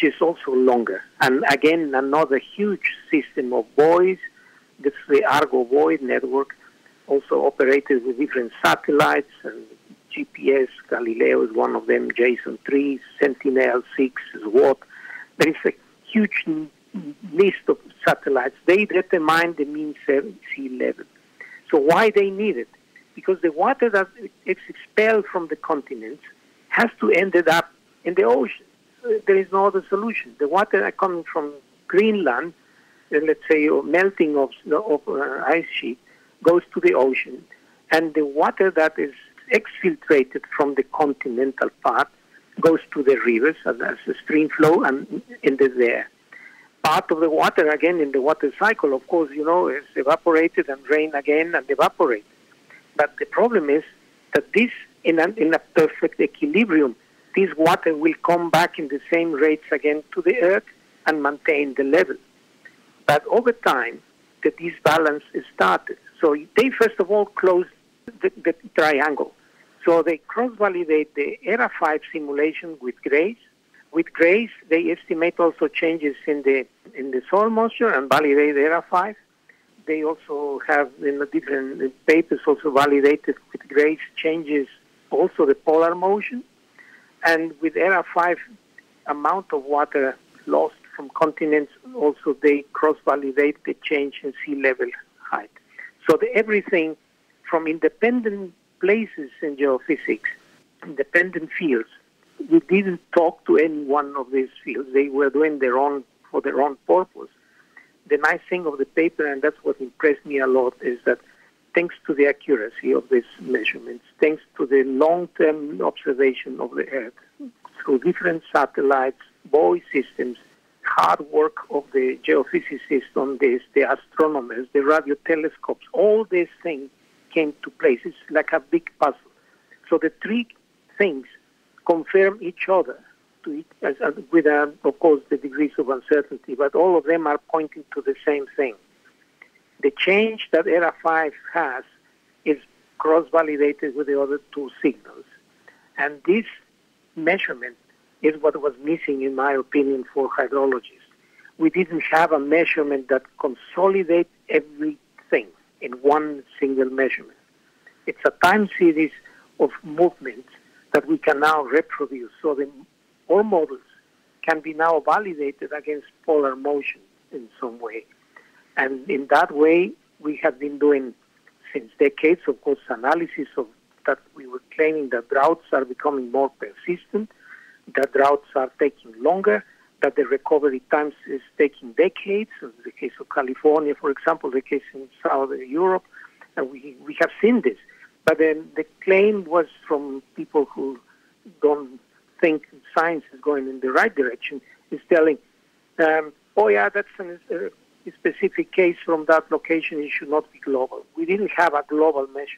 is also longer. And again, another huge system of buoys. This is the Argo buoy network, also operated with different satellites, and GPS, Galileo is one of them, Jason 3, Sentinel-6, SWOT. There is a huge list of satellites. They determine the mean sea level. So why they need it? Because the water that is expelled from the continents has to end up in the ocean. There is no other solution. The water coming from Greenland, let's say, or melting of ice sheet, goes to the ocean. And the water that is exfiltrated from the continental part goes to the rivers as a stream flow and ended there. Part of the water, again, in the water cycle, of course, is evaporated and rain again and evaporate. But the problem is that this, in a perfect equilibrium, this water will come back in the same rates again to the earth and maintain the level. But over time, the disbalance is started. So they first of all close the triangle. So they cross-validate the ERA 5 simulation with GRACE. With GRACE, they estimate also changes in the soil moisture and validate ERA 5. They also have, in the different papers, also validated with GRACE changes also the polar motion. And with ERA 5, amount of water lost from continents, also they cross-validate the change in sea level height. So everything from independent places in geophysics, independent fields. We didn't talk to any one of these fields. They were doing for their own purpose. The nice thing of the paper, and that's what impressed me a lot, is that thanks to the accuracy of these measurements, thanks to the long-term observation of the Earth through different satellites, buoy systems, hard work of the geophysicists on this, the astronomers, the radio telescopes, all these things came to place. It's like a big puzzle. So the three things confirm each other with, of course, the degrees of uncertainty, but all of them are pointing to the same thing. The change that ERA 5 has is cross-validated with the other two signals. And this measurement is what was missing, in my opinion, for hydrologists. We didn't have a measurement that consolidates everything in one single measurement. It's a time series of movements that we can now reproduce. So our models can be now validated against polar motion in some way. And in that way, we have been doing, since decades, of course, analysis of that. We were claiming that droughts are becoming more persistent, that droughts are taking longer, that the recovery times is taking decades. In the case of California, for example, the case in Southern Europe, and we have seen this. But then the claim was from people who don't think science is going in the right direction, is telling, oh yeah, that's a specific case from that location, it should not be global. We didn't have a global measure.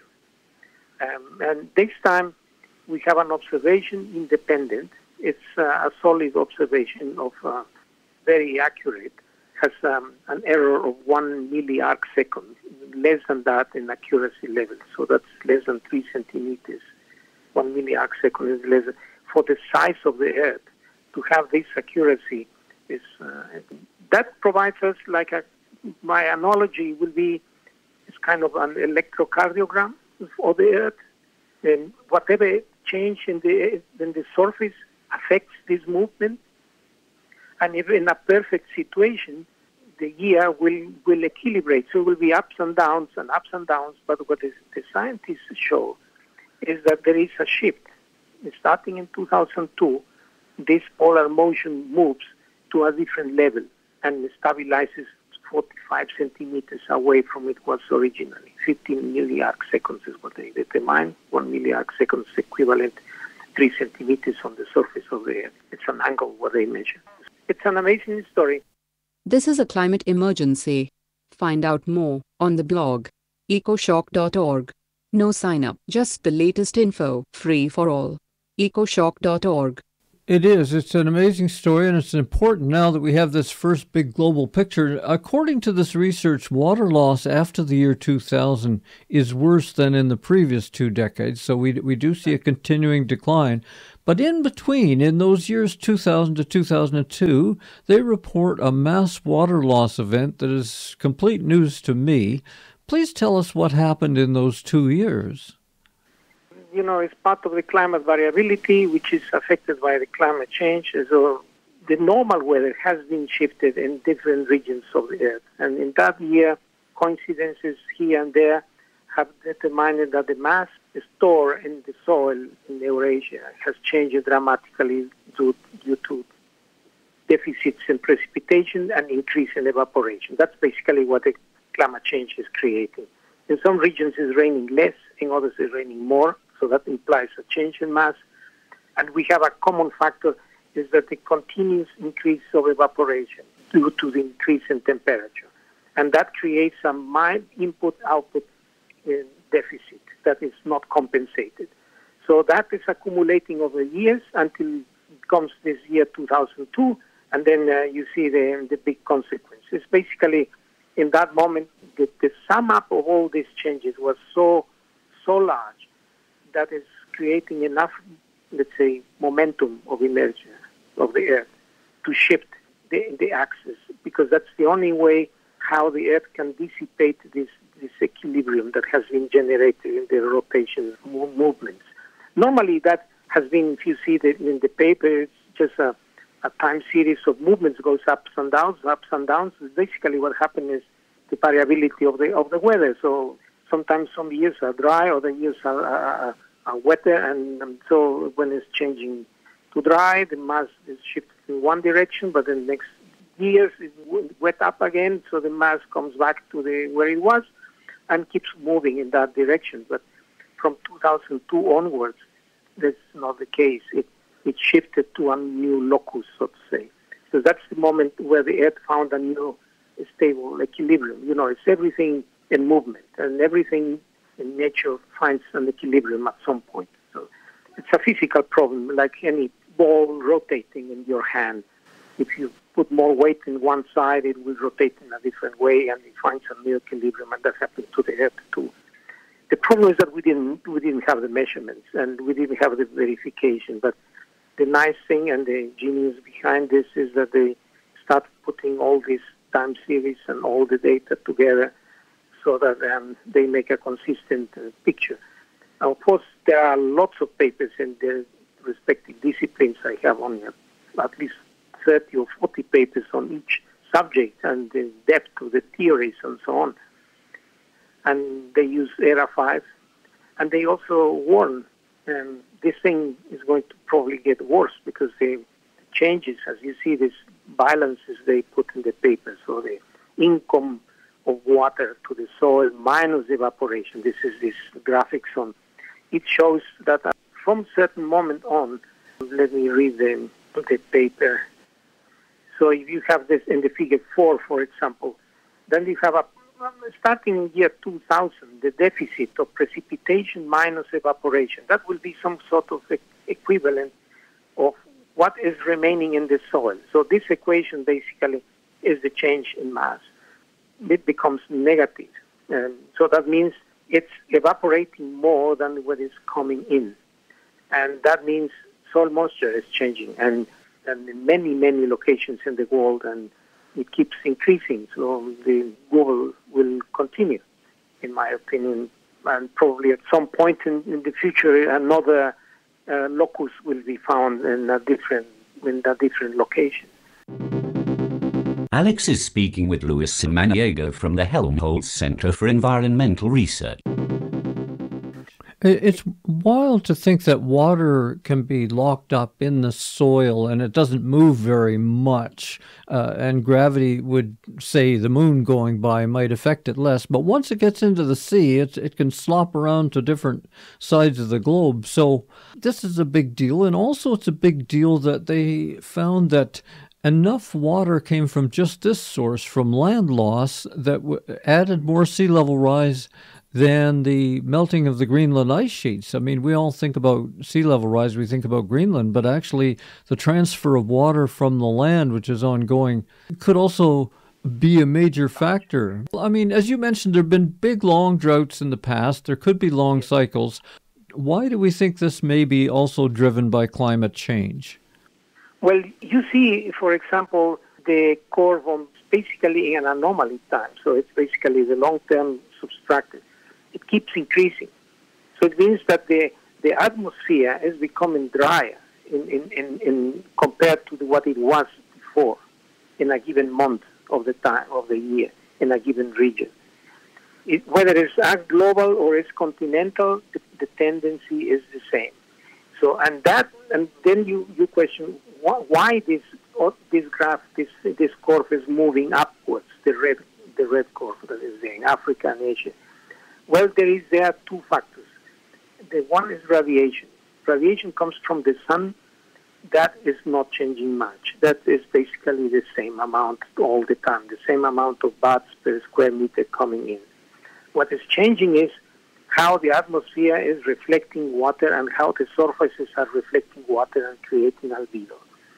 And this time we have an observation independent. It's a solid observation of very accurate, has an error of 1 milliarc second, less than that in accuracy level. So that's less than 3 centimeters. 1 milliarc second is less. For the size of the Earth, to have this accuracy is that provides us my analogy will be, it's kind of an electrocardiogram for the Earth, and whatever change in the surface affects this movement. And if in a perfect situation, the year will equilibrate. So it will be ups and downs. But what the scientists show is that there is a shift. Starting in 2002, this polar motion moves to a different level and stabilizes 45 centimeters away from it was originally. 15 milliarc seconds is what they determine. 1 milliarc seconds equivalent 3 centimeters on the surface of the Earth. It's an angle what they measure. It's an amazing story. This is a climate emergency. Find out more on the blog ecoshock.org. No sign up, just the latest info, free for all. ecoshock.org. It is. It's an amazing story, and it's important now that we have this first big global picture. According to this research, water loss after the year 2000 is worse than in the previous 2 decades, so we do see a continuing decline. But in between, in those years 2000 to 2002, they report a mass water loss event that is complete news to me. Please tell us what happened in those 2 years. It's part of the climate variability, which is affected by the climate change. So the normal weather has been shifted in different regions of the Earth. And in that year, coincidences here and there have determined that the mass stored in the soil in Eurasia has changed dramatically due to deficits in precipitation and increase in evaporation. That's basically what the climate change is creating. In some regions it's raining less, in others it's raining more, so that implies a change in mass. And we have a common factor is that the continuous increase of evaporation due to the increase in temperature. And that creates a mild input-output deficit that is not compensated. So that is accumulating over years until it comes this year 2002, and then you see the big consequences. Basically, in that moment, the sum up of all these changes was so large that is creating enough, let's say, momentum of inertia of the Earth to shift the axis, because that's the only way how the Earth can dissipate this equilibrium that has been generated in the rotation movements. Normally that has been, if you see it in the paper, it's just a time series of movements, goes ups and downs. Basically what happens is the variability of the weather. So sometimes some years are dry, other years are wetter, and so when it's changing to dry, the mass is shifted in one direction, but then next years it's wet up again, so the mass comes back to where it was and keeps moving in that direction. But from 2002 onwards, that's not the case. It shifted to a new locus, so to say. So that's the moment where the Earth found a new stable equilibrium. It's everything in movement, and everything in nature finds an equilibrium at some point. So it's a physical problem, like any ball rotating in your hand. If you put more weight in one side, it will rotate in a different way, and it finds a new equilibrium, and that happened to the Earth too. The problem is that we didn't have the measurements, and we didn't have the verification. But the nice thing and the genius behind this is that they start putting all these time series and all the data together so that they make a consistent picture. Of course, there are lots of papers in their respective disciplines. I have only at least 30 or 40 papers on each subject and the depth of the theories and so on. And they use ERA 5. And they also warn this thing is going to probably get worse because the changes, as you see, these balances they put in the paper. So the income of water to the soil minus evaporation. This is this graphics on. It shows that from certain moment on, let me read the paper. So if you have this in the figure 4, for example, then you have starting in year 2000, the deficit of precipitation minus evaporation. That will be some sort of equivalent of what is remaining in the soil. So this equation basically is the change in mass. It becomes negative. So that means it's evaporating more than what is coming in. And that means soil moisture is changing and in many, many locations in the world, and it keeps increasing. So the Google will continue, in my opinion, and probably at some point in the future, another locus will be found in a different location. Alex is speaking with Luis Samaniego from the Helmholtz Center for Environmental Research. It's wild to think that water can be locked up in the soil and it doesn't move very much. And gravity would say the moon going by might affect it less. But once it gets into the sea, it can slop around to different sides of the globe. So this is a big deal. And also it's a big deal that they found that enough water came from just this source, from land loss, that added more sea level rise than the melting of the Greenland ice sheets. I mean, we all think about sea level rise, we think about Greenland, but actually the transfer of water from the land, which is ongoing, could also be a major factor. I mean, as you mentioned, there have been big, long droughts in the past. There could be long cycles. Why do we think this may be also driven by climate change? Well, you see, for example, the curve on basically an anomaly time. So it's basically the long-term subtracted. It keeps increasing. So it means that the atmosphere is becoming drier in compared to what it was before in a given month of the time of the year in a given region. Whether it's global or it's continental, the tendency is the same. So and then you question why this graph, this curve is moving upwards, the red curve that is there in Africa and Asia. Well, there are two factors. The one is radiation. Radiation comes from the sun. That is not changing much. That is basically the same amount all the time, the same amount of watts per square meter coming in. What is changing is how the atmosphere is reflecting water and how the surfaces are reflecting water and creating albedo.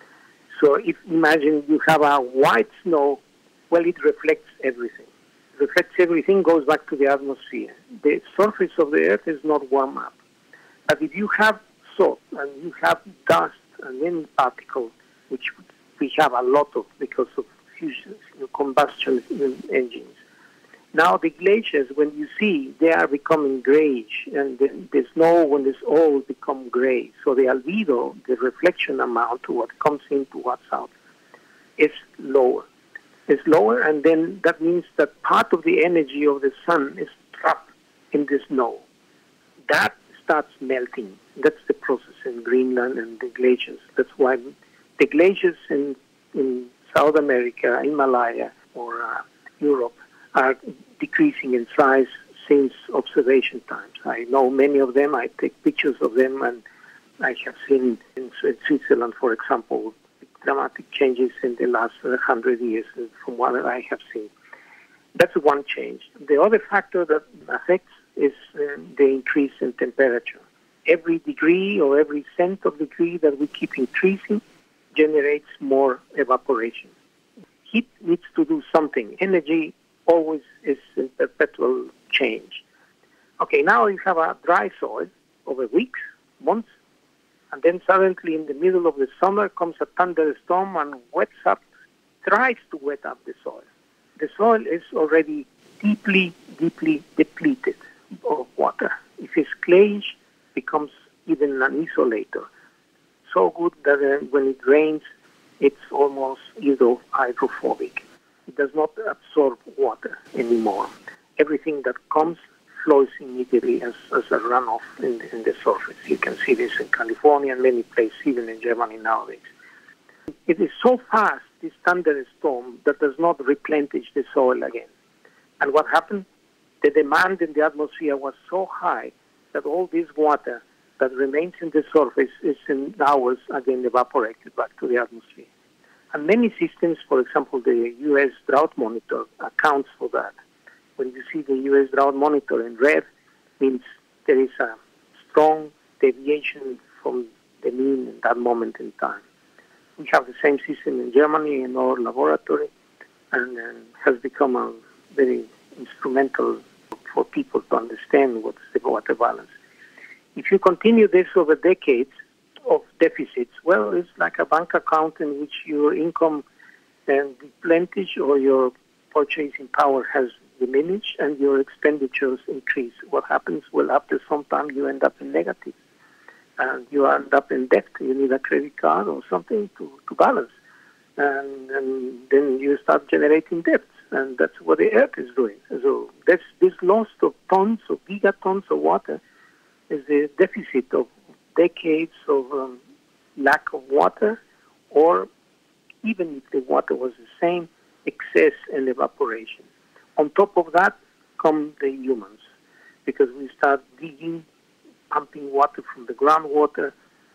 So if imagine you have a white snow, well, it reflects everything. It reflects everything, goes back to the atmosphere. The surface of the earth is not warm up. But if you have salt and you have dust and then particles, which we have a lot of because of fusion, combustion engines. Now the glaciers, when you see, they are becoming grayish, and the snow, when it's old, become gray. So the albedo, the reflection amount to what comes in to what's out, is lower. It's lower, and then that means that part of the energy of the sun is trapped in the snow. That starts melting. That's the process in Greenland and the glaciers. That's why the glaciers in South America, Himalaya, or Europe are decreasing in size since observation times. I know many of them. I take pictures of them, and I have seen in Switzerland, for example, dramatic changes in the last 100 years from what I have seen. That's one change. The other factor that affects is the increase in temperature. Every degree or every cent of degree that we keep increasing generates more evaporation. Heat needs to do something. Energy always is in perpetual change. Okay, now you have a dry soil over weeks, months, and then suddenly in the middle of the summer comes a thunderstorm and tries to wet up the soil. The soil is already deeply, deeply depleted of water. If it's clayish, it becomes even an isolator. So good that when it rains, it's almost hydrophobic. It does not absorb water anymore. Everything that comes flows immediately as a runoff in the surface. You can see this in California and many places, even in Germany nowadays. It is so fast, this thunderstorm, that does not replenish the soil again. And what happened? The demand in the atmosphere was so high that all this water that remains in the surface is in hours again evaporated back to the atmosphere. And many systems, for example, the U.S. Drought Monitor accounts for that. When you see the U.S. Drought Monitor in red, means there is a strong deviation from the mean in that moment in time. We have the same system in Germany in our laboratory, and has become a very instrumental for people to understand what's the water balance. If you continue this over decades of deficits, well, it's like a bank account in which your income and replenish or your purchasing power has diminished and your expenditures increase. What happens? Well, after some time you end up in negative and you end up in debt. You need a credit card or something to balance. And then you start generating debt. And that's what the earth is doing. So this loss of tons, of gigatons of water is the deficit of decades of lack of water, or even if the water was the same, excess and evaporation. On top of that come the humans, because we start digging, pumping water from the groundwater,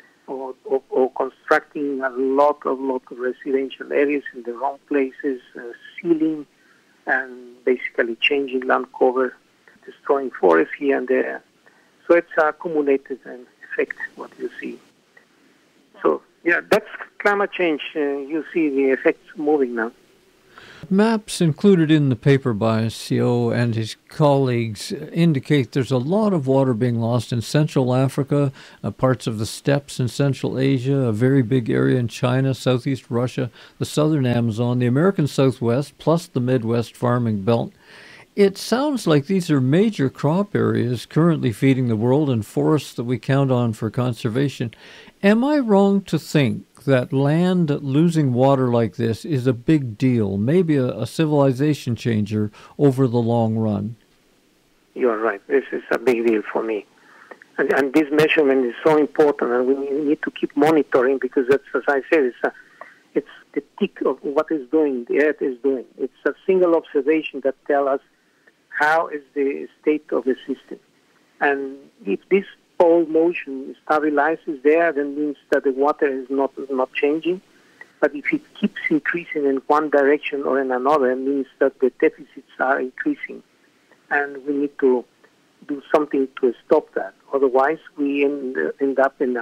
or constructing a lot of residential areas in the wrong places, sealing, and basically changing land cover, destroying forests here and there. So it's a accumulated effect, what you see. So, yeah, that's climate change. You see the effects moving now. Maps included in the paper by CO and his colleagues indicate there's a lot of water being lost in Central Africa, parts of the steppes in Central Asia, a very big area in China, Southeast Russia, the southern Amazon, the American Southwest, plus the Midwest farming belt. It sounds like these are major crop areas currently feeding the world and forests that we count on for conservation. Am I wrong to think that land losing water like this is a big deal, maybe a civilization changer over the long run? You're right. This is a big deal for me. And this measurement is so important, and we need to keep monitoring because, that's, as I said, it's the tick of what is doing, the Earth is doing. It's a single observation that tells us how is the state of the system. And if this pole motion stabilizes there, then means that the water is not changing. But if it keeps increasing in one direction or in another, it means that the deficits are increasing. And we need to do something to stop that. Otherwise, we end up in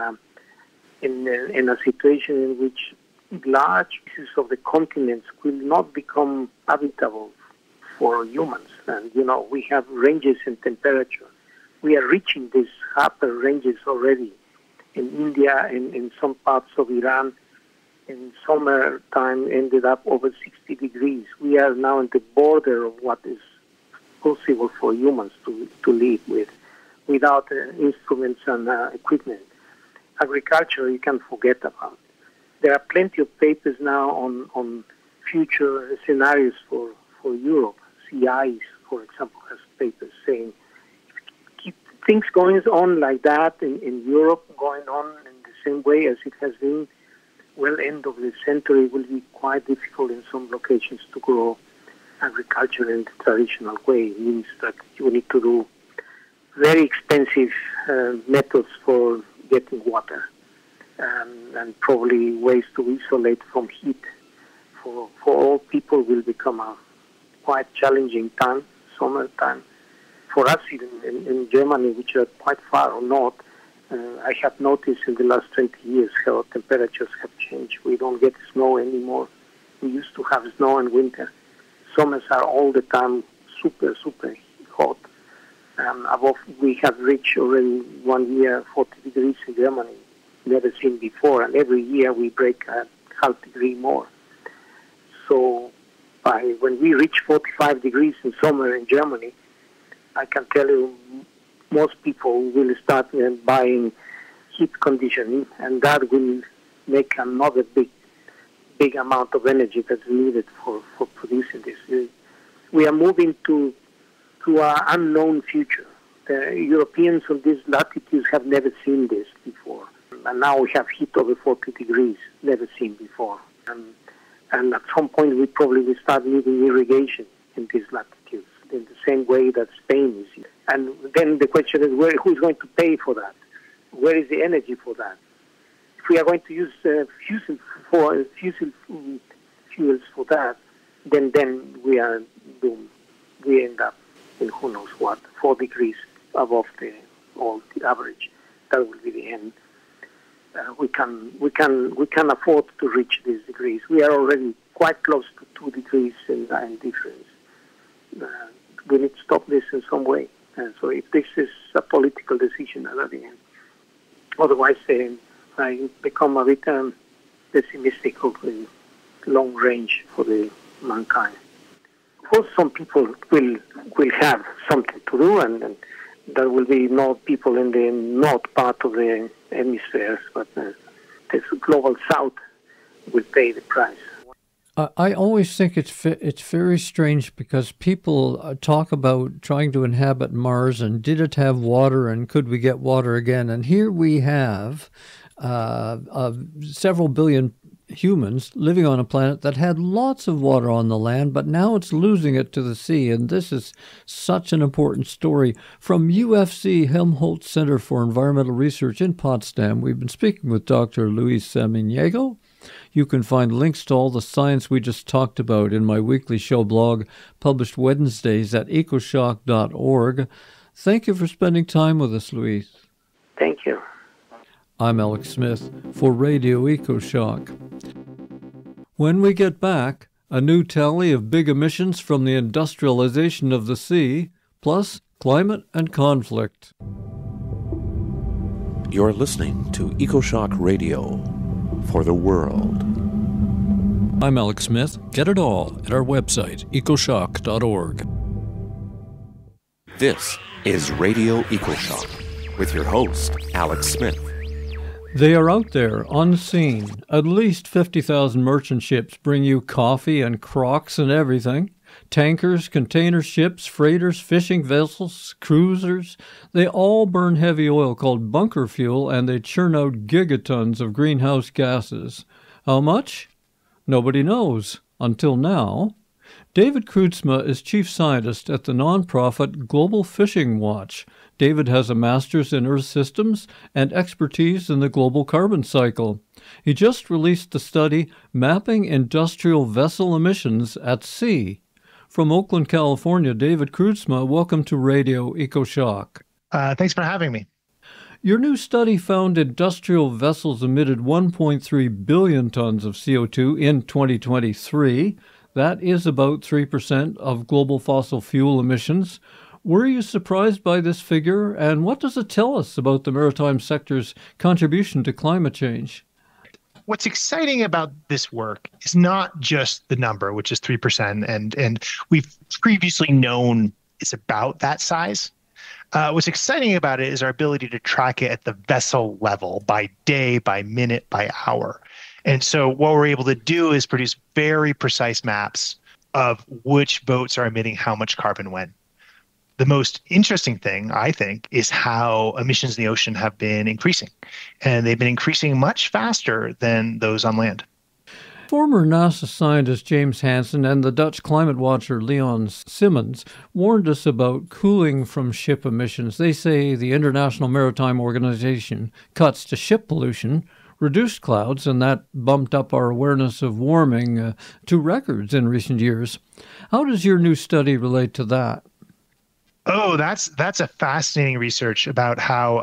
a situation in which large pieces of the continents will not become habitable for humans. And, we have ranges in temperature. We are reaching these upper ranges already in India, in some parts of Iran. In summertime, ended up over 60 degrees. We are now at the border of what is possible for humans to live with, without instruments and equipment. Agriculture, you can forget about. There are plenty of papers now on future scenarios for Europe. CIs, for example, has papers saying, keep things going on like that in Europe, going on in the same way as it has been, well, end of the century will be quite difficult in some locations to grow agriculture in the traditional way. It means that you need to do very expensive methods for getting water, and probably ways to isolate from heat. For all people will become a quite challenging time, summertime. For us, even in Germany, which are quite far north, I have noticed in the last 20 years how temperatures have changed. We don't get snow anymore. We used to have snow in winter. Summers are all the time super, super hot. We have reached already 1 year 40 degrees in Germany, never seen before, and every year we break a half degree more. So when we reach 45 degrees in summer in Germany, I can tell you most people will start buying heat conditioning, and that will make another big amount of energy that's needed for producing this. We are moving to an unknown future. The Europeans on these latitudes have never seen this before. And now we have heat over 40 degrees, never seen before. And at some point we probably will start needing irrigation in these latitudes, in the same way that Spain is. And then the question is, who's going to pay for that? Where is the energy for that? If we are going to use fossil fuels for that, then we are doomed. We end up in who knows what, 4 degrees above the average. That will be the end. We can afford to reach these degrees. We are already quite close to 2 degrees in difference. We need to stop this in some way. And so if this is a political decision at the end, otherwise I become a bit pessimistic of the long range for the mankind. Of course, some people will have something to do, and there will be no people in the north part of the hemisphere, but the global south will pay the price. I always think it's very strange because people talk about trying to inhabit Mars and did it have water and could we get water again? And here we have several billion humans living on a planet that had lots of water on the land, but now it's losing it to the sea. And this is such an important story. From UFC Helmholtz Center for Environmental Research in Potsdam, we've been speaking with Dr. Luis Samaniego. You can find links to all the science we just talked about in my weekly show blog, published Wednesdays at ecoshock.org. Thank you for spending time with us, Luis. Thank you. I'm Alex Smith for Radio EcoShock. When we get back, a new tally of big emissions from the industrialization of the sea, plus climate and conflict. You're listening to EcoShock Radio for the world. I'm Alex Smith. Get it all at our website, ecoshock.org. This is Radio EcoShock with your host, Alex Smith. They are out there, unseen. At least 50,000 merchant ships bring you coffee and Crocs and everything. Tankers, container ships, freighters, fishing vessels, cruisers, they all burn heavy oil called bunker fuel, and they churn out gigatons of greenhouse gases. How much? Nobody knows, until now. David Kreutzma is chief scientist at the nonprofit Global Fishing Watch. David has a master's in Earth systems and expertise in the global carbon cycle. He just released the study Mapping Industrial Vessel Emissions at Sea. From Oakland, California, David Kreutzma, welcome to Radio EcoShock. Thanks for having me. Your new study found industrial vessels emitted 1.3 billion tons of CO2 in 2023. That is about 3% of global fossil fuel emissions. Were you surprised by this figure, and what does it tell us about the maritime sector's contribution to climate change? What's exciting about this work is not just the number, which is 3%, and we've previously known it's about that size. What's exciting about it is our ability to track it at the vessel level by day, by minute, by hour. And so what we're able to do is produce very precise maps of which boats are emitting how much carbon when. The most interesting thing, I think, is how emissions in the ocean have been increasing. And they've been increasing much faster than those on land. Former NASA scientist James Hansen and the Dutch climate watcher Leon Simmons warned us about cooling from ship emissions. They say the International Maritime Organization cuts to ship pollution reduced clouds, and that bumped up our awareness of warming to records in recent years. How does your new study relate to that? Oh, that's a fascinating research about how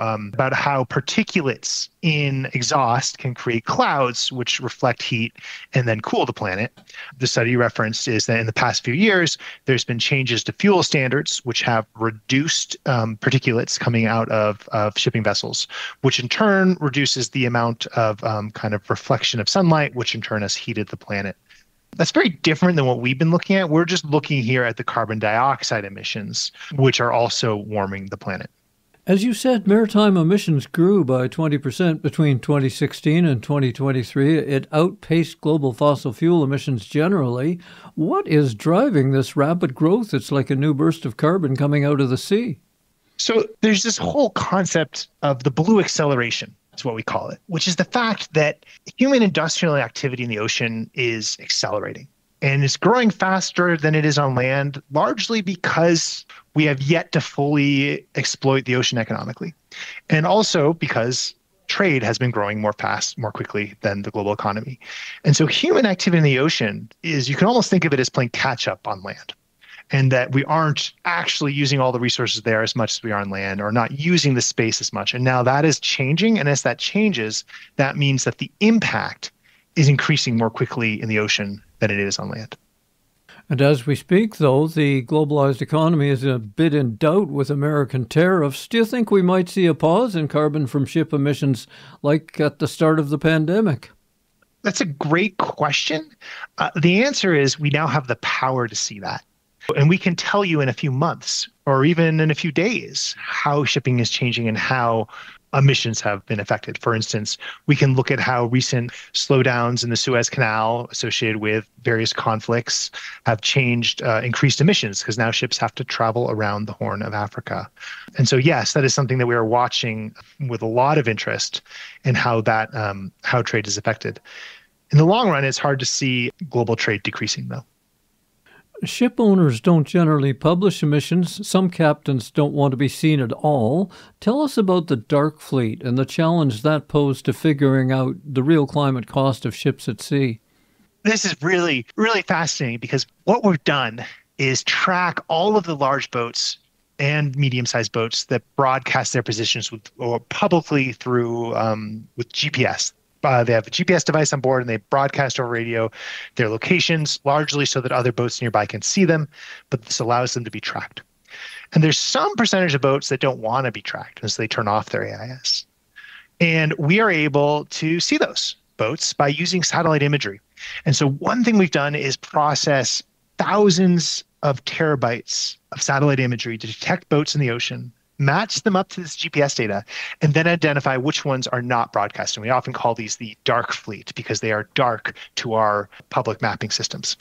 particulates in exhaust can create clouds which reflect heat and then cool the planet. The study referenced is that in the past few years, there's been changes to fuel standards which have reduced particulates coming out of shipping vessels, which in turn reduces the amount of kind of reflection of sunlight, which in turn has heated the planet. That's very different than what we've been looking at. We're just looking here at the carbon dioxide emissions, which are also warming the planet. As you said, maritime emissions grew by 20% between 2016 and 2023. It outpaced global fossil fuel emissions generally. What is driving this rapid growth? It's like a new burst of carbon coming out of the sea. So there's this whole concept of the blue acceleration. That's what we call it, which is the fact that human industrial activity in the ocean is accelerating. And it's growing faster than it is on land, largely because we have yet to fully exploit the ocean economically. And also because trade has been growing more quickly than the global economy. And so human activity in the ocean is, you can almost think of it as playing catch up on land. And that we aren't actually using all the resources there as much as we are on land, or not using the space as much. And now that is changing. And as that changes, that means that the impact is increasing more quickly in the ocean than it is on land. And as we speak, though, the globalized economy is a bit in doubt with American tariffs. Do you think we might see a pause in carbon from ship emissions like at the start of the pandemic? That's a great question. The answer is we now have the power to see that. And we can tell you in a few months or even in a few days how shipping is changing and how emissions have been affected. For instance, we can look at how recent slowdowns in the Suez Canal associated with various conflicts have changed increased emissions, because now ships have to travel around the Horn of Africa. And so, yes, that is something that we are watching with a lot of interest in how trade is affected. In the long run, it's hard to see global trade decreasing, though. Ship owners don't generally publish emissions. Some captains don't want to be seen at all. Tell us about the dark fleet and the challenge that posed to figuring out the real climate cost of ships at sea. This is really, really fascinating, because what we've done is track all of the large boats and medium-sized boats that broadcast their positions publicly through with GPS. They have a GPS device on board and they broadcast over radio their locations, largely so that other boats nearby can see them, but this allows them to be tracked. And there's some percentage of boats that don't want to be tracked, and so they turn off their AIS. And we are able to see those boats by using satellite imagery. And so one thing we've done is process thousands of terabytes of satellite imagery to detect boats in the ocean, match them up to this GPS data, and then identify which ones are not broadcasting. We often call these the dark fleet because they are dark to our public mapping systems.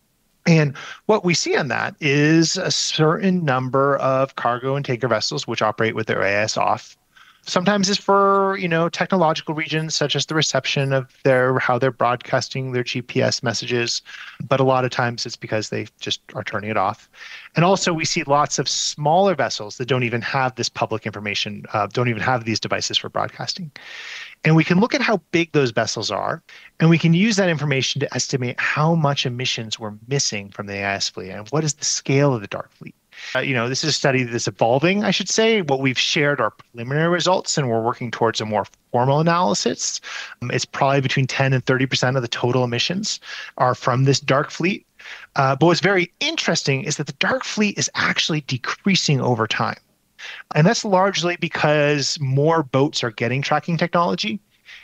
And what we see on that is a certain number of cargo and tanker vessels which operate with their AIS off. Sometimes it's for, technological regions such as the reception of how they're broadcasting their GPS messages. But a lot of times it's because they just are turning it off. And also we see lots of smaller vessels that don't even have this public information, don't even have these devices for broadcasting. And we can look at how big those vessels are, and we can use that information to estimate how much emissions we're missing from the AIS fleet and what is the scale of the dark fleet. This is a study that's evolving, I should say. What we've shared are preliminary results, and we're working towards a more formal analysis. It's probably between 10 and 30% of the total emissions are from this dark fleet. But what's very interesting is that the dark fleet is actually decreasing over time. And that's largely because more boats are getting tracking technology,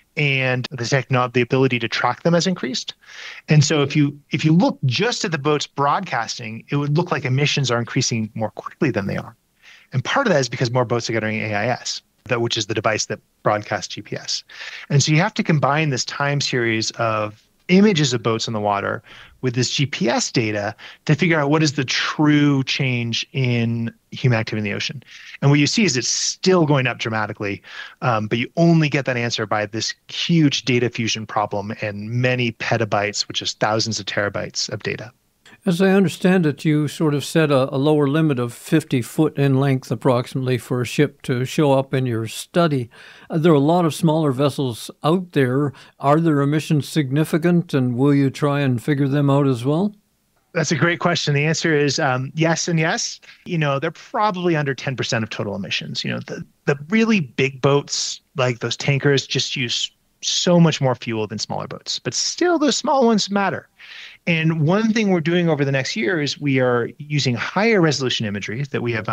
and the ability to track them has increased. And so if you look just at the boats broadcasting, it would look like emissions are increasing more quickly than they are. And part of that is because more boats are getting AIS, which is the device that broadcasts GPS. And so you have to combine this time series of images of boats in the water with this GPS data to figure out what is the true change in human activity in the ocean. And what you see is it's still going up dramatically, but you only get that answer by this huge data fusion problem and many petabytes, which is thousands of terabytes of data. As I understand it, you sort of set a lower limit of 50 foot in length approximately for a ship to show up in your study. There are a lot of smaller vessels out there. Are their emissions significant, and will you try and figure them out as well? That's a great question. The answer is yes and yes. They're probably under 10% of total emissions. The really big boats, like those tankers, just use so much more fuel than smaller boats. But still, those small ones matter. And one thing we're doing over the next year is we are using higher resolution imagery that we have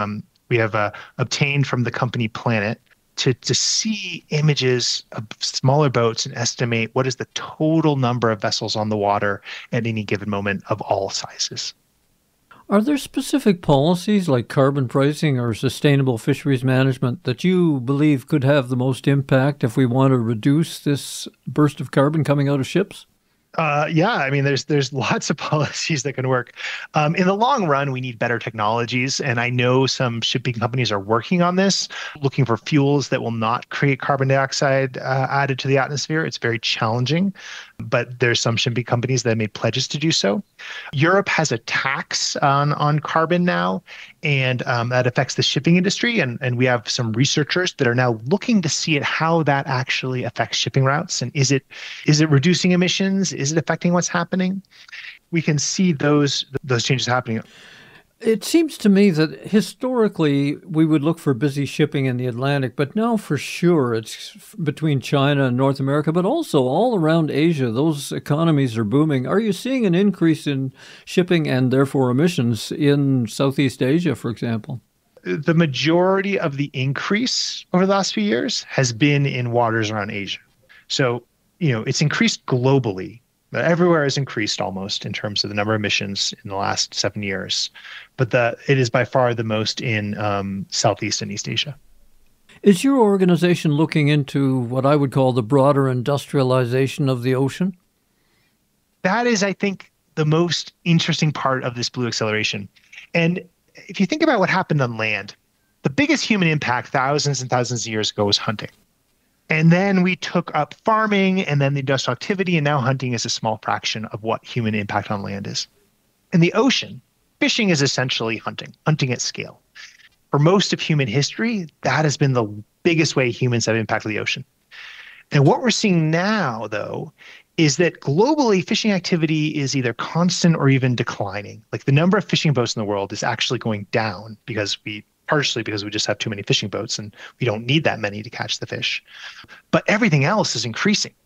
obtained from the company Planet to see images of smaller boats and estimate what is the total number of vessels on the water at any given moment of all sizes. Are there specific policies like carbon pricing or sustainable fisheries management that you believe could have the most impact if we want to reduce this burst of carbon coming out of ships? There's lots of policies that can work. In the long run, we need better technologies. And I know some shipping companies are working on this, looking for fuels that will not create carbon dioxide added to the atmosphere. It's very challenging, but there's some shipping companies that made pledges to do so. Europe has a tax on carbon now, and that affects the shipping industry. And we have some researchers that are now looking to see how that actually affects shipping routes. And is it reducing emissions? Is it affecting what's happening? We can see those changes happening. It seems to me that historically we would look for busy shipping in the Atlantic, but now for sure it's between China and North America, but also all around Asia. Those economies are booming. Are you seeing an increase in shipping and therefore emissions in Southeast Asia, for example? The majority of the increase over the last few years has been in waters around Asia. So, it's increased globally. Everywhere has increased almost in terms of the number of emissions in the last 7 years, but it is by far the most in Southeast and East Asia. Is your organization looking into what I would call the broader industrialization of the ocean? That is, I think, the most interesting part of this blue acceleration. And if you think about what happened on land, the biggest human impact thousands and thousands of years ago was hunting. And then we took up farming and then the industrial activity, and now hunting is a small fraction of what human impact on land is. In the ocean, fishing is essentially hunting at scale. For most of human history, that has been the biggest way humans have impacted the ocean. And what we're seeing now, though, is that globally fishing activity is either constant or even declining. Like the number of fishing boats in the world is actually going down partially because we just have too many fishing boats and we don't need that many to catch the fish. But everything else is increasing.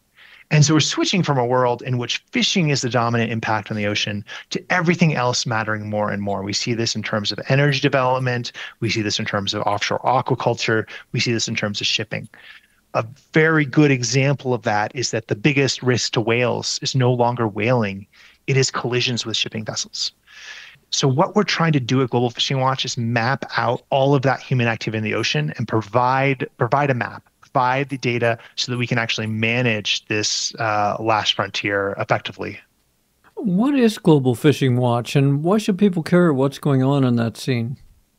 And so we're switching from a world in which fishing is the dominant impact on the ocean to everything else mattering more and more. We see this in terms of energy development. We see this in terms of offshore aquaculture. We see this in terms of shipping. A very good example of that is that the biggest risk to whales is no longer whaling. It is collisions with shipping vessels. So what we're trying to do at Global Fishing Watch is map out all of that human activity in the ocean and provide a map, provide the data so that we can actually manage this last frontier effectively. What is Global Fishing Watch, and why should people care what's going on in that scene?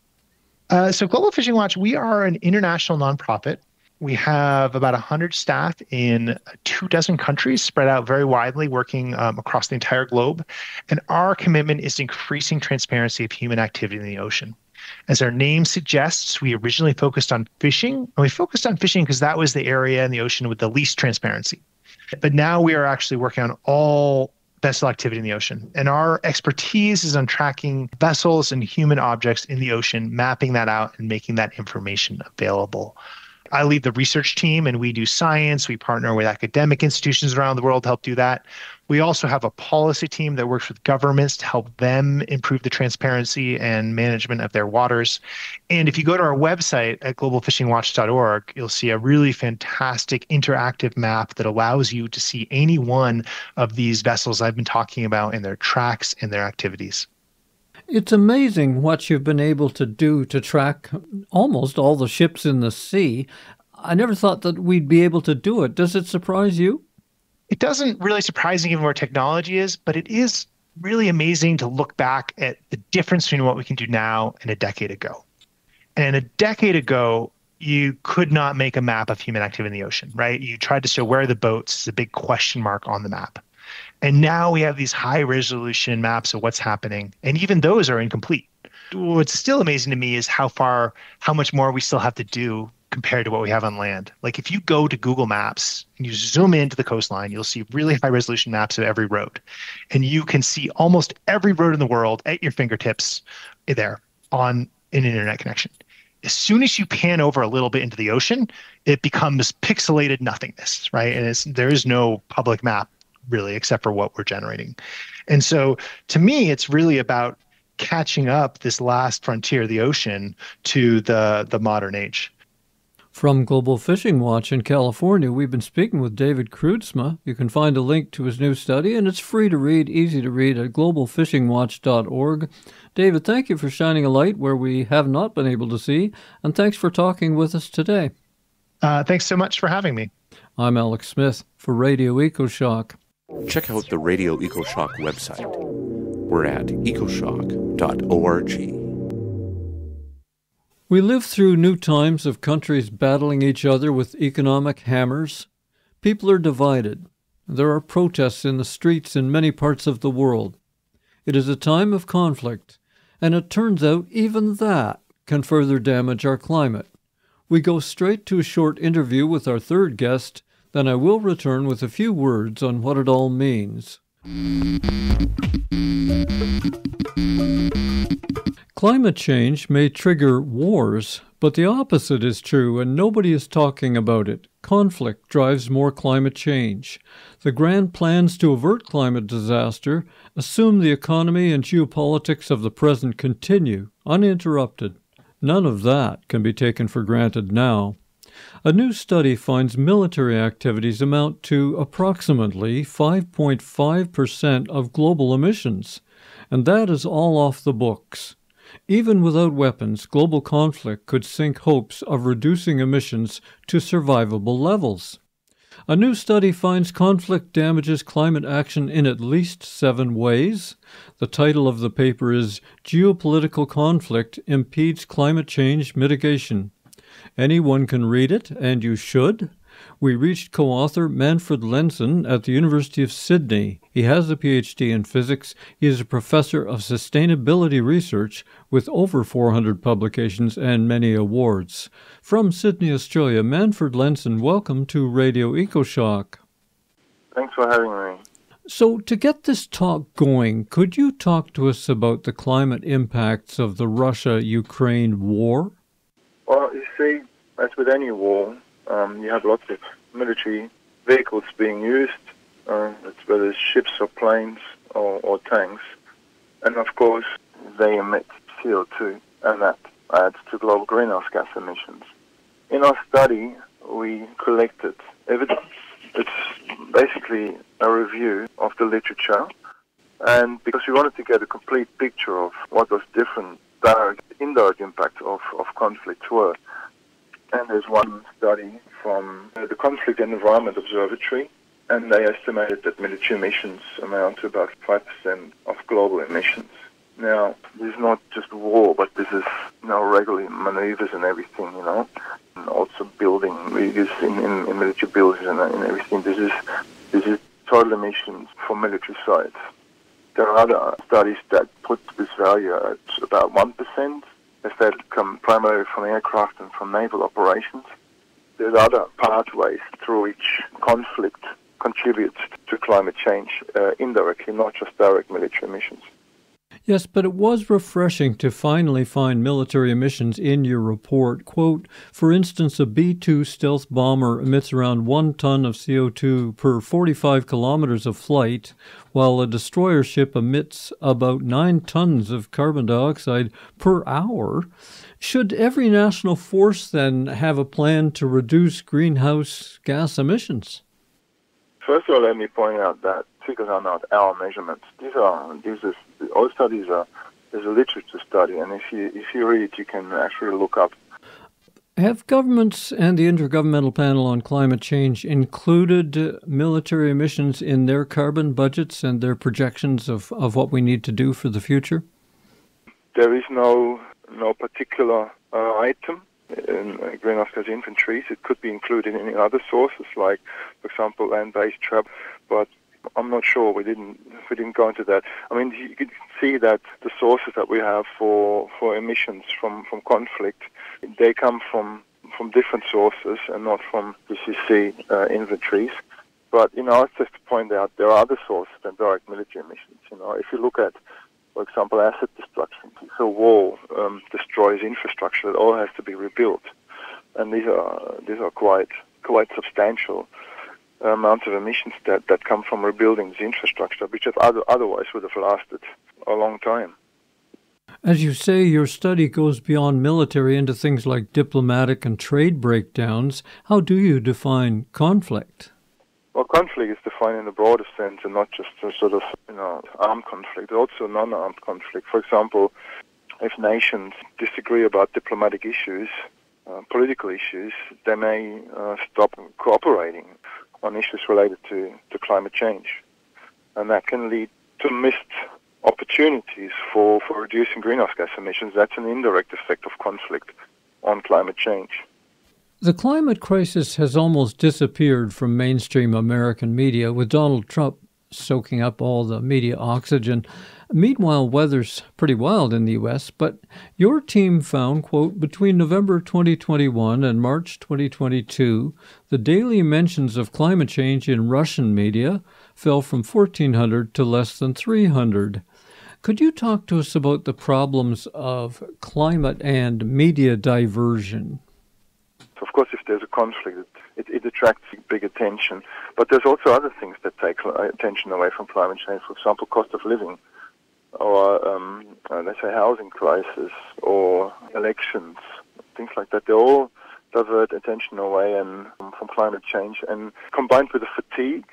So Global Fishing Watch, we are an international nonprofit. We have about 100 staff in 24 countries spread out very widely, working across the entire globe. And our commitment is increasing transparency of human activity in the ocean. As our name suggests, we originally focused on fishing. And we focused on fishing because that was the area in the ocean with the least transparency. But now we are actually working on all vessel activity in the ocean. And our expertise is on tracking vessels and human objects in the ocean, mapping that out and making that information available. I lead the research team, and we do science. We partner with academic institutions around the world to help do that. We also have a policy team that works with governments to help them improve the transparency and management of their waters. And if you go to our website at globalfishingwatch.org, you'll see a really fantastic interactive map that allows you to see any one of these vessels I've been talking about and their tracks and their activities. It's amazing what you've been able to do to track almost all the ships in the sea. I never thought that we'd be able to do it. Does it surprise you? It doesn't really surprise me given where technology is, but it is really amazing to look back at the difference between what we can do now and a decade ago. And a decade ago, you could not make a map of human activity in the ocean, right? You tried to show where are the boats, it's a big question mark on the map. And now we have these high resolution maps of what's happening, and even those are incomplete. What's still amazing to me is how much more we still have to do compared to what we have on land. Like if you go to Google Maps and you zoom into the coastline, you'll see really high resolution maps of every road. And you can see almost every road in the world at your fingertips there on an internet connection. As soon as you pan over a little bit into the ocean, it becomes pixelated nothingness, right? And there is no public map really, except for what we're generating. And so to me, it's really about catching up this last frontier, the ocean, to the modern age. From Global Fishing Watch in California, we've been speaking with David Kreutzma. You can find a link to his new study, and it's free to read, easy to read at globalfishingwatch.org. David, thank you for shining a light where we have not been able to see, and thanks for talking with us today. Thanks so much for having me. I'm Alex Smith for Radio EcoShock. Check out the Radio EcoShock website. We're at ecoshock.org. We live through new times of countries battling each other with economic hammers. People are divided. There are protests in the streets in many parts of the world. It is a time of conflict, and it turns out even that can further damage our climate. We go straight to a short interview with our third guest, then I will return with a few words on what it all means. Climate change may trigger wars, but the opposite is true, and nobody is talking about it. Conflict drives more climate change. The grand plans to avert climate disaster assume the economy and geopolitics of the present continue, uninterrupted. None of that can be taken for granted now. A new study finds military activities amount to approximately 5.5% of global emissions, and that is all off the books. Even without weapons, global conflict could sink hopes of reducing emissions to survivable levels. A new study finds conflict damages climate action in at least 7 ways. The title of the paper is Geopolitical Conflict Impedes Climate Change Mitigation. Anyone can read it, and you should. We reached co-author Manfred Lenzen at the University of Sydney. He has a PhD in physics. He is a professor of sustainability research with over 400 publications and many awards. From Sydney, Australia, Manfred Lenzen, welcome to Radio EcoShock. Thanks for having me. So, to get this talk going, could you talk to us about the climate impacts of the Russia-Ukraine war? Well, you see, as with any war, you have lots of military vehicles being used, whether it's ships or planes or tanks. And of course, they emit CO2, and that adds to global greenhouse gas emissions. In our study, we collected evidence. It's basically a review of the literature, and because we wanted to get a complete picture of what those different direct, indirect impacts of conflicts were. And there's one study from the Conflict and Environment Observatory, and they estimated that military emissions amount to about 5% of global emissions. Now, this is not just war, but this is, regular maneuvers and everything, and also building, we use in military buildings and everything. This is total emissions for military sites. There are other studies that put this value at about 1%, as that come primarily from aircraft and from naval operations. There's other pathways through which conflict contributes to climate change indirectly, not just direct military emissions. Yes, but it was refreshing to finally find military emissions in your report. Quote, for instance, a B-2 stealth bomber emits around 1 ton of CO2 per 45 kilometers of flight, while a destroyer ship emits about 9 tons of carbon dioxide per hour. Should every national force then have a plan to reduce greenhouse gas emissions? First of all, let me point out that figures are not our measurements. All studies are. There's a literature study, and if you read it, you can actually look up. Have governments and the Intergovernmental Panel on Climate Change included military emissions in their carbon budgets and their projections of what we need to do for the future? There is no particular item in greenhouse gas inventories. It could be included in other sources, like, for example, land-based travel, but I'm not sure. We didn't go into that. I mean, you can see that the sources that we have for emissions from conflict, they come from different sources and not from GCC inventories. But, I just to point out there are other sources than direct military emissions. If you look at, for example, asset destruction, if a war destroys infrastructure, it all has to be rebuilt, and these are quite substantial amounts of emissions that come from rebuilding this infrastructure, which otherwise would have lasted a long time. As you say, your study goes beyond military into things like diplomatic and trade breakdowns. How do you define conflict? Well, conflict is defined in the broader sense and not just a sort of, armed conflict, also non-armed conflict. For example, if nations disagree about diplomatic issues, political issues, they may stop cooperating on issues related to climate change. And that can lead to missed opportunities for reducing greenhouse gas emissions. That's an indirect effect of conflict on climate change. The climate crisis has almost disappeared from mainstream American media, with Donald Trump soaking up all the media oxygen. Meanwhile, weather's pretty wild in the U.S., but your team found, quote, between November 2021 and March 2022, the daily mentions of climate change in Russian media fell from 1,400 to less than 300. Could you talk to us about the problems of climate and media diversion? Of course, if there's a conflict, it attracts big attention. But there's also other things that take attention away from climate change. For example, cost of living, or let's say housing crisis, or elections, things like that. They all divert attention away from climate change, and combined with the fatigue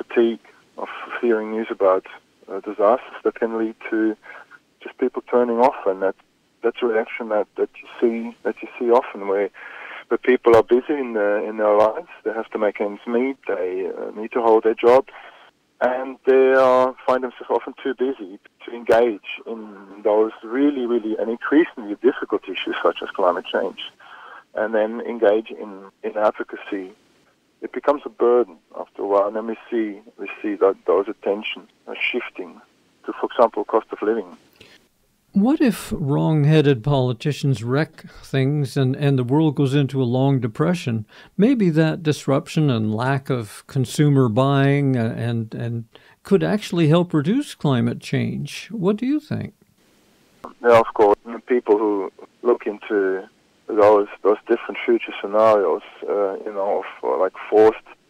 of hearing news about disasters, that can lead to just people turning off, and that's a reaction that you see often where people are busy in their lives. They have to make ends meet. They need to hold their jobs, and they find themselves often too busy to engage in those really, really and increasingly difficult issues such as climate change, and then engage in advocacy. It becomes a burden after a while, and then we see that those attention are shifting to, for example, cost of living. What if wrong-headed politicians wreck things and the world goes into a long depression? Maybe that disruption and lack of consumer buying and could actually help reduce climate change. What do you think? Yeah, of course. People who look into those different future scenarios, of like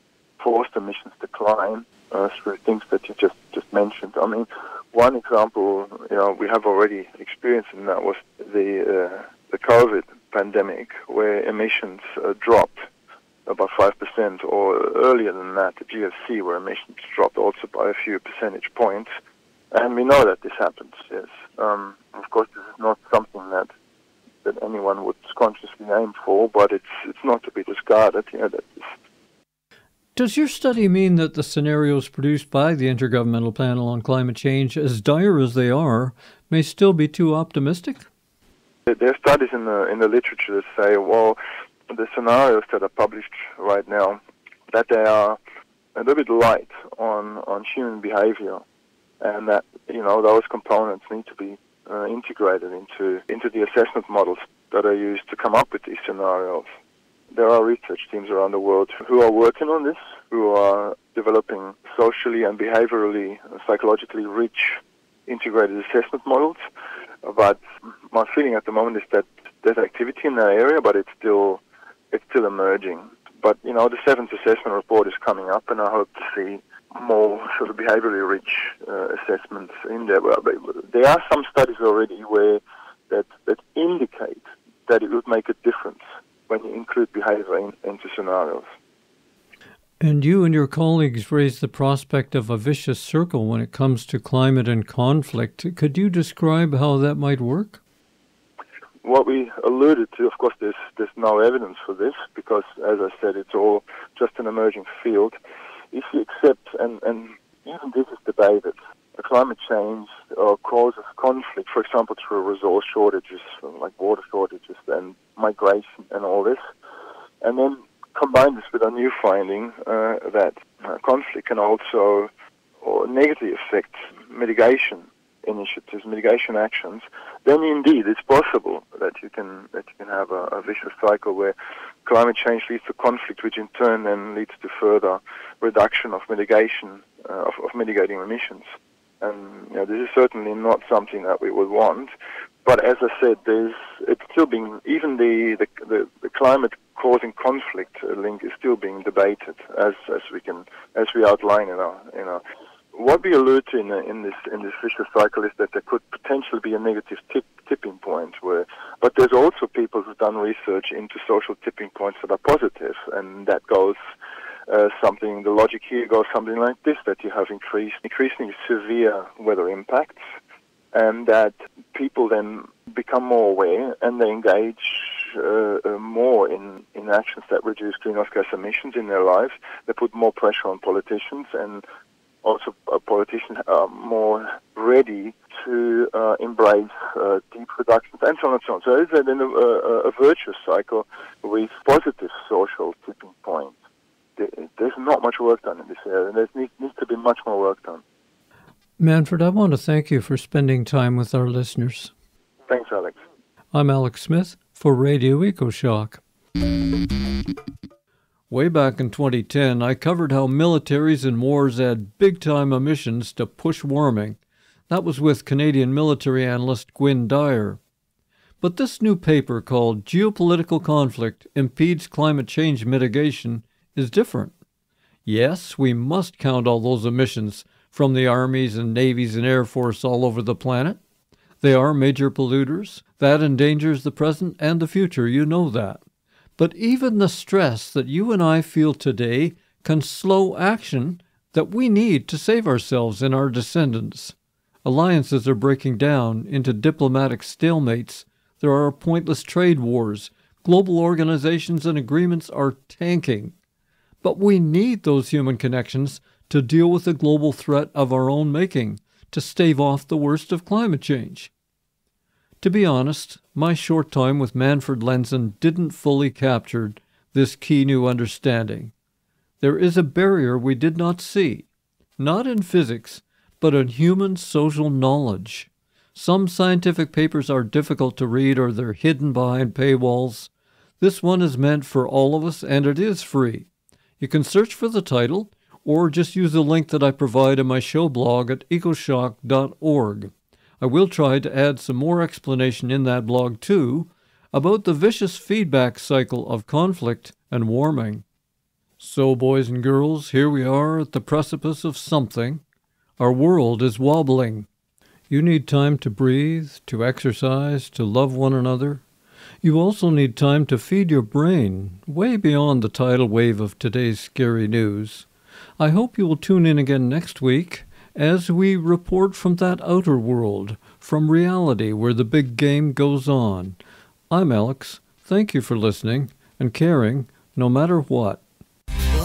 forced emissions decline through things that you just mentioned. I mean, one example, we have already experienced, and that was the COVID pandemic, where emissions dropped about 5%, or earlier than that, the GFC, where emissions dropped also by a few percentage points. And we know that this happens, yes. Of course, this is not something that anyone would consciously aim for, but it's not to be discarded. Does your study mean that the scenarios produced by the Intergovernmental Panel on Climate Change, as dire as they are, may still be too optimistic? There are studies in the literature that say, well, the scenarios that are published right now, that they are a little bit light on human behavior, and that those components need to be integrated into the assessment models that are used to come up with these scenarios. There are research teams around the world who are working on this, who are developing socially and behaviorally, psychologically rich integrated assessment models. But my feeling at the moment is that there's activity in that area, but it's still emerging. But the seventh assessment report is coming up, and I hope to see more sort of behaviorally rich assessments in there. But there are some studies already where that indicate that it would make a difference when you include behavior into scenarios. And you and your colleagues raised the prospect of a vicious circle when it comes to climate and conflict. Could you describe how that might work? What we alluded to, of course, there's no evidence for this because, as I said, it's all just an emerging field. If you accept, and even this is debated, climate change causes conflict, for example, through resource shortages, like water shortages and migration and all this, and then combine this with a new finding that conflict can also negatively affect mitigation initiatives, mitigation actions, then indeed it's possible that you can have a vicious cycle where climate change leads to conflict, which in turn then leads to further reduction of mitigation of mitigating emissions. And this is certainly not something that we would want. But as I said, it's still being, even the climate causing conflict link is still being debated as we outline in our. What we allude to in this vicious cycle is that there could potentially be a negative tipping point but there's also people who've done research into social tipping points that are positive, and that goes the logic here goes something like this, that you have increasingly severe weather impacts, and that people then become more aware and they engage more in actions that reduce greenhouse gas emissions in their lives. They put more pressure on politicians, and also politicians are more ready to embrace deep reductions and so on and so on. So it's a virtuous cycle with positive social tipping points. There's not much work done in this area. There needs to be much more work done. Manfred, I want to thank you for spending time with our listeners. Thanks, Alex. I'm Alex Smith for Radio EcoShock. Way back in 2010, I covered how militaries and wars add big-time emissions to push warming. That was with Canadian military analyst Gwynne Dyer. But this new paper called Geopolitical Conflict Impedes Climate Change Mitigation is different. Yes, we must count all those emissions from the armies and navies and air force all over the planet. They are major polluters. That endangers the present and the future, you know that. But even the stress that you and I feel today can slow action that we need to save ourselves and our descendants. Alliances are breaking down into diplomatic stalemates. There are pointless trade wars. Global organizations and agreements are tanking. But we need those human connections to deal with the global threat of our own making, to stave off the worst of climate change. To be honest, my short time with Manfred Lenzen didn't fully capture this key new understanding. There is a barrier we did not see, not in physics, but in human social knowledge. Some scientific papers are difficult to read or they're hidden behind paywalls. This one is meant for all of us, and it is free. You can search for the title, or just use the link that I provide in my show blog at ecoshock.org. I will try to add some more explanation in that blog, too, about the vicious feedback cycle of conflict and warming. So, boys and girls, here we are at the precipice of something. Our world is wobbling. You need time to breathe, to exercise, to love one another. You also need time to feed your brain, way beyond the tidal wave of today's scary news. I hope you will tune in again next week as we report from that outer world, from reality where the big game goes on. I'm Alex. Thank you for listening and caring no matter what.